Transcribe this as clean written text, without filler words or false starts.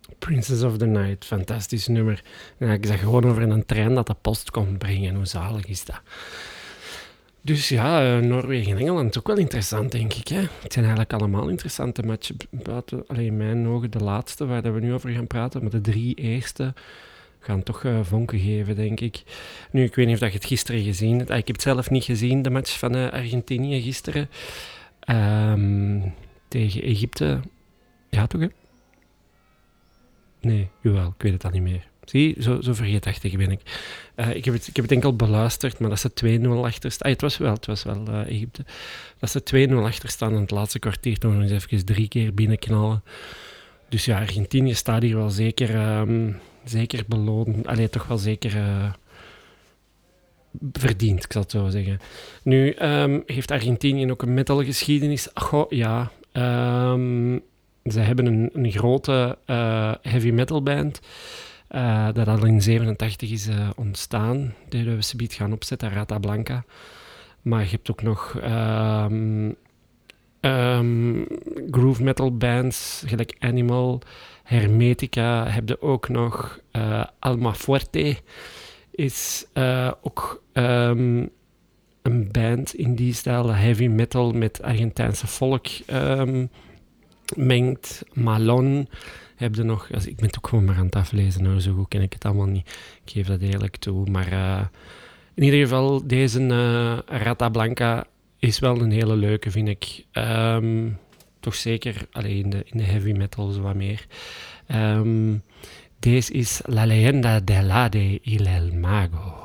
Princess of the Night, fantastisch nummer. Ja, ik zag gewoon over een trein dat de post kon brengen. Hoe zalig is dat? Dus ja, Noorwegen en Engeland, ook wel interessant, denk ik. Hè? Het zijn eigenlijk allemaal interessante matchen. Buiten, alleen in mijn ogen, de laatste waar we nu over gaan praten, maar de 3 eerste gaan toch vonken geven, denk ik. Nu, ik weet niet of je het gisteren gezien hebt. Ik heb het zelf niet gezien, de match van Argentinië gisteren. Tegen Egypte. Ja, toch, hè? Nee, jawel, ik weet het al niet meer. Zie, zo vergeetachtig ben ik. Ik heb het enkel beluisterd, maar dat ze 2-0 achter staan. Het was wel Egypte. Dat ze 2-0 achter staan en het laatste kwartier toch nog eens even 3 keer binnenknallen. Dus ja, Argentinië staat hier wel zeker beloond. Allee, toch wel zeker verdiend, ik zal het zo zeggen. Nu, heeft Argentinië ook een metalgeschiedenis? Goh, ja. Ze hebben een grote heavy metal band dat al in 87 is ontstaan. Die we subiet gaan opzetten, Rata Blanca. Maar je hebt ook nog groove metal bands, gelijk Animal, Hermetica. Heb je ook nog Alma Fuerte is ook een band in die stijl, heavy metal met Argentijnse folk mengt. Malon heb je nog... Ik ben het ook gewoon maar aan het aflezen, hoor. Zo goed ken ik het allemaal niet. Ik geef dat eerlijk toe. Maar in ieder geval, deze Rata Blanca is wel een hele leuke, vind ik. Toch zeker in de heavy metal zo wat meer. Deze is La Leyenda del Ade y el Mago.